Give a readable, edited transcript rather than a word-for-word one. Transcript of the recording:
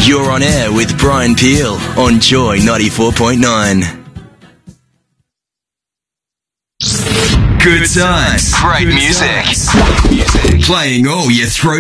You're on air with Brian Peel on Joy 94.9. Good times, great music, playing all your throat